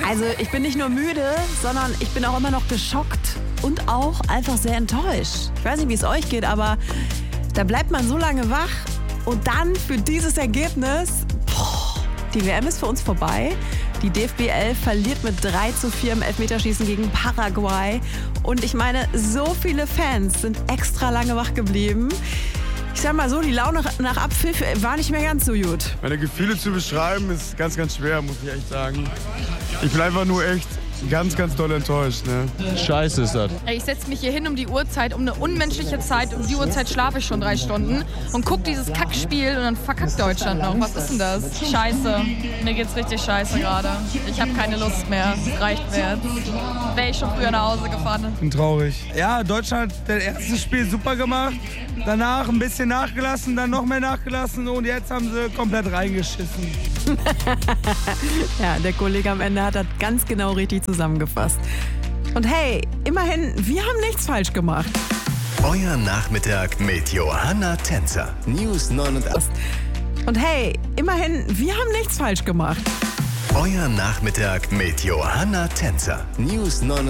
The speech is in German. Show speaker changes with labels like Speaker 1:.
Speaker 1: Also ich bin nicht nur müde, sondern ich bin auch immer noch geschockt und auch einfach sehr enttäuscht. Ich weiß nicht, wie es euch geht, aber da bleibt man so lange wach und dann für dieses Ergebnis, die WM ist für uns vorbei. Die DFB 11 verliert mit 3:4 im Elfmeterschießen gegen Paraguay. Und ich meine, so viele Fans sind extra lange wach geblieben. Ich sag mal so, die Laune nach Abpfiff war nicht mehr ganz so gut.
Speaker 2: Meine Gefühle zu beschreiben ist ganz, ganz schwer, muss ich echt sagen. Ich bin einfach nur echt ganz, ganz doll enttäuscht. Ne?
Speaker 3: Scheiße ist das.
Speaker 4: Ich setze mich hier hin um die Uhrzeit, um eine unmenschliche Zeit. Um die Uhrzeit schlafe ich schon 3 Stunden und gucke dieses Kackspiel und dann verkackt Deutschland noch. Was ist denn das? Scheiße. Mir geht's richtig scheiße gerade. Ich habe keine Lust mehr. Es reicht mir jetzt. Wäre ich schon früher nach Hause gefahren.
Speaker 2: Bin traurig.
Speaker 5: Ja, Deutschland hat das erste Spiel super gemacht. Danach ein bisschen nachgelassen, dann noch mehr nachgelassen und jetzt haben sie komplett reingeschissen.
Speaker 1: Ja, der Kollege am Ende hat das ganz genau richtig zusammengefasst. Und hey, immerhin, wir haben nichts falsch gemacht.
Speaker 6: Euer Nachmittag mit Johanna Tänzer. News 89.
Speaker 1: Und hey, immerhin, wir haben nichts falsch gemacht.
Speaker 6: Euer Nachmittag mit Johanna Tänzer. News 89.